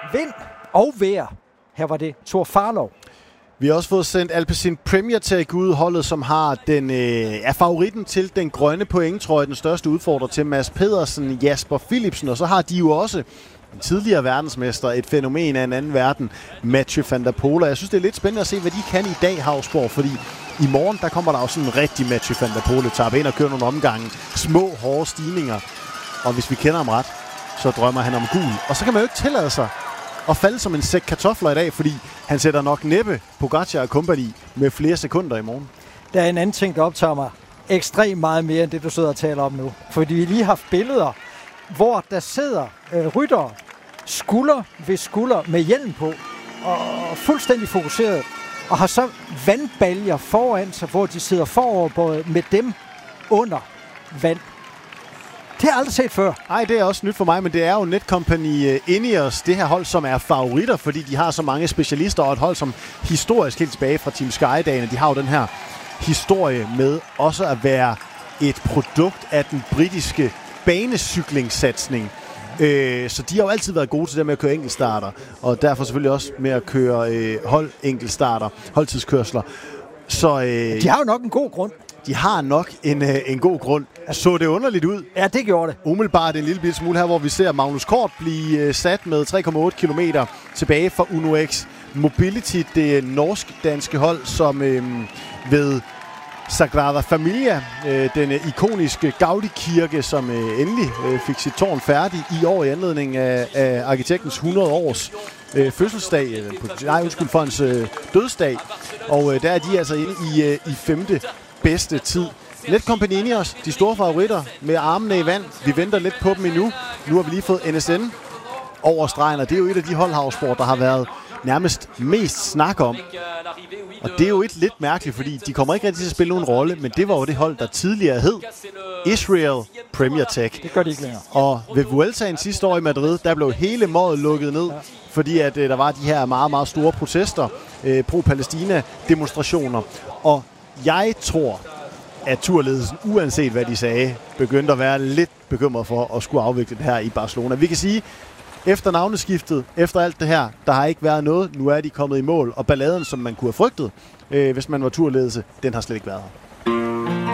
vind og vejr. Her var det Thor Farlov. Vi har også fået sendt Alpecin Premier Tech ud, holdet som har den favoritten til den grønne pointtrøje, den største udfordrer til Mads Pedersen, Jasper Philipsen, og så har de jo også en tidligere verdensmester, et fænomen af en anden verden, Mathieu van der Poel. Jeg synes, det er lidt spændende at se, hvad de kan i dag, Hausborg, fordi i morgen, der kommer der jo sådan en rigtig Mathieu van der Poel-etape ind og kører nogle omgange. Små, hårde stigninger. Og hvis vi kender ham ret, så drømmer han om gul. Og så kan man jo ikke tillade sig at falde som en sæk kartofler i dag, fordi han sætter nok næppe Pogacar og company med flere sekunder i morgen. Der er en anden ting, der optager mig ekstremt meget mere, end det du sidder og taler om nu. Fordi vi lige har haft billeder, hvor der sidder ryttere skulder ved skulder med hjelm på, og fuldstændig fokuseret, og har så vandbaljer foran sig, hvor de sidder foroverbøjet med dem under vand. Det har jeg aldrig set før. Nej, det er også nyt for mig, men det er jo Netcompany Ineos, det her hold, som er favoritter, fordi de har så mange specialister, og et hold, som historisk helt tilbage fra Team Sky-dagene, de har jo den her historie med også at være et produkt af den britiske banecyklingssatsning. Så de har jo altid været gode til det med at køre enkeltstarter, og derfor selvfølgelig også med at køre hold-enkeltstarter, holdtidskørsler. Så de har jo nok en god grund. De har nok en god grund. Så det underligt ud? Ja, det gjorde det. Umiddelbart en lille smule her, hvor vi ser Magnus Kort blive sat med 3,8 kilometer tilbage fra Uno X Mobility, det norsk-danske hold, som ved Sagrada Familia, den ikoniske Gaudi-kirke, som endelig fik sit tårn færdig i år i anledning af arkitektens 100 års fødselsdag, for hans dødsdag. Og der er de altså inde i femte bedste tid. Netcompany Ineos, de store favoritter med armene i vand. Vi venter lidt på dem endnu. Nu har vi lige fået NSN over stregen, og det er jo et af de hold, Hausborg, der har været nærmest mest snak om. Og det er jo lidt mærkeligt, fordi de kommer ikke rigtig til at spille nogen rolle, men det var jo det hold, der tidligere hed Israel Premier Tech. Det gør de ikke længere. Og ved Vueltaen sidste år i Madrid, der blev hele målet lukket ned, fordi at der var de her meget, meget store protester, pro-Palæstina-demonstrationer. Og jeg tror, at turledelsen, uanset hvad de sagde, begyndte at være lidt bekymret for at skulle afvikle det her i Barcelona. Vi kan sige, efter navneskiftet, efter alt det her, der har ikke været noget. Nu er de kommet i mål, og balladen, som man kunne have frygtet, hvis man var turledelse, den har slet ikke været her.